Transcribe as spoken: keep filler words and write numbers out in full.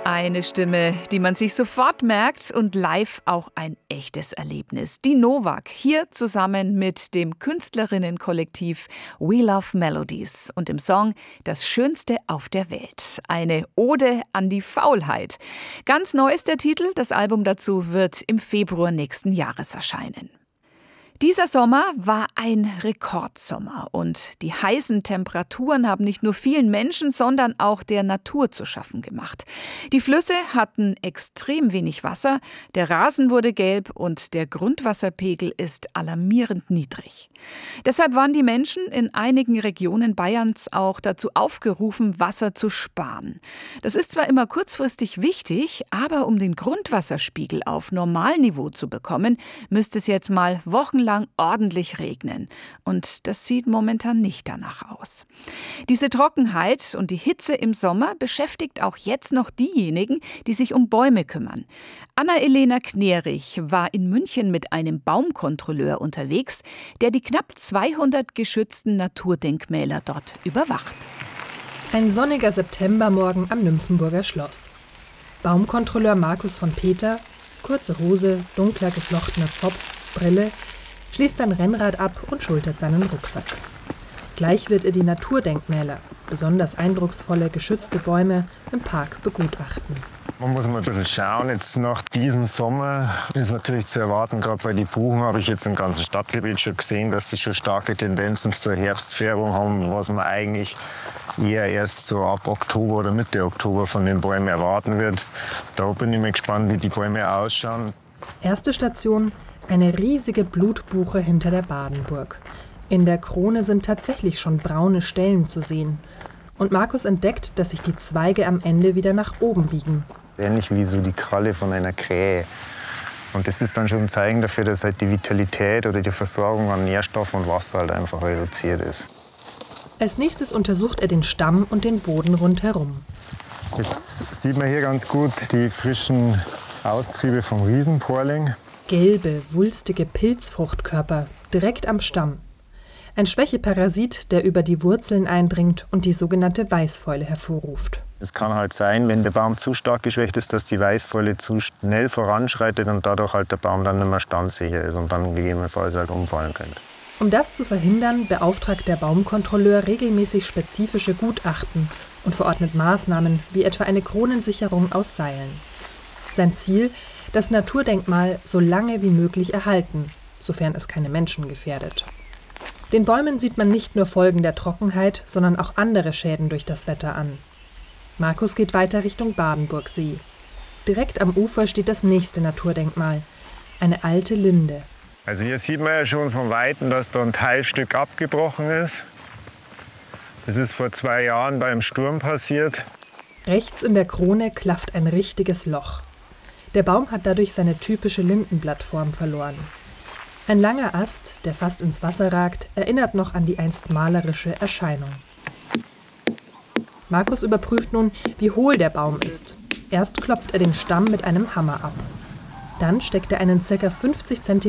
Eine Stimme, die man sich sofort merkt und live auch ein echtes Erlebnis. Die Novak, hier zusammen mit dem Künstlerinnenkollektiv We Love Melodies und im Song Das Schönste auf der Welt. Eine Ode an die Faulheit. Ganz neu ist der Titel, das Album dazu wird im Februar nächsten Jahres erscheinen. Dieser Sommer war ein Rekordsommer und die heißen Temperaturen haben nicht nur vielen Menschen, sondern auch der Natur zu schaffen gemacht. Die Flüsse hatten extrem wenig Wasser, der Rasen wurde gelb und der Grundwasserpegel ist alarmierend niedrig. Deshalb waren die Menschen in einigen Regionen Bayerns auch dazu aufgerufen, Wasser zu sparen. Das ist zwar immer kurzfristig wichtig, aber um den Grundwasserspiegel auf Normalniveau zu bekommen, müsste es jetzt mal wochenlang lang ordentlich regnen. Und das sieht momentan nicht danach aus. Diese Trockenheit und die Hitze im Sommer beschäftigt auch jetzt noch diejenigen, die sich um Bäume kümmern. Anna-Elena Knerich war in München mit einem Baumkontrolleur unterwegs, der die knapp zweihundert geschützten Naturdenkmäler dort überwacht. Ein sonniger Septembermorgen am Nymphenburger Schloss. Baumkontrolleur Markus von Peter, kurze Hose, dunkler geflochtener Zopf, Brille, schließt sein Rennrad ab und schultert seinen Rucksack. Gleich wird er die Naturdenkmäler, besonders eindrucksvolle, geschützte Bäume im Park begutachten. Man muss mal ein bisschen schauen. Jetzt nach diesem Sommer ist natürlich zu erwarten, gerade bei den Buchen habe ich jetzt im ganzen Stadtgebiet schon gesehen, dass die schon starke Tendenzen zur Herbstfärbung haben, was man eigentlich eher erst so ab Oktober oder Mitte Oktober von den Bäumen erwarten wird. Da bin ich mal gespannt, wie die Bäume ausschauen. Erste Station: eine riesige Blutbuche hinter der Badenburg. In der Krone sind tatsächlich schon braune Stellen zu sehen. Und Markus entdeckt, dass sich die Zweige am Ende wieder nach oben biegen. Ähnlich wie so die Kralle von einer Krähe. Und das ist dann schon ein Zeichen dafür, dass halt die Vitalität oder die Versorgung an Nährstoffen und Wasser halt einfach reduziert ist. Als nächstes untersucht er den Stamm und den Boden rundherum. Jetzt sieht man hier ganz gut die frischen Austriebe vom Riesenporling. Gelbe, wulstige Pilzfruchtkörper direkt am Stamm. Ein Schwächeparasit, der über die Wurzeln eindringt und die sogenannte Weißfäule hervorruft. Es kann halt sein, wenn der Baum zu stark geschwächt ist, dass die Weißfäule zu schnell voranschreitet und dadurch halt der Baum dann nicht mehr standsicher ist und dann gegebenenfalls halt umfallen könnte. Um das zu verhindern, beauftragt der Baumkontrolleur regelmäßig spezifische Gutachten und verordnet Maßnahmen wie etwa eine Kronensicherung aus Seilen. Sein Ziel: das Naturdenkmal so lange wie möglich erhalten, sofern es keine Menschen gefährdet. Den Bäumen sieht man nicht nur Folgen der Trockenheit, sondern auch andere Schäden durch das Wetter an. Markus geht weiter Richtung Badenburgsee. Direkt am Ufer steht das nächste Naturdenkmal, eine alte Linde. Also hier sieht man ja schon von Weitem, dass da ein Teilstück abgebrochen ist. Das ist vor zwei Jahren beim Sturm passiert. Rechts in der Krone klafft ein richtiges Loch. Der Baum hat dadurch seine typische Lindenblattform verloren. Ein langer Ast, der fast ins Wasser ragt, erinnert noch an die einst malerische Erscheinung. Markus überprüft nun, wie hohl der Baum ist. Erst klopft er den Stamm mit einem Hammer ab. Dann steckt er einen ca. fünfzig Zentimeter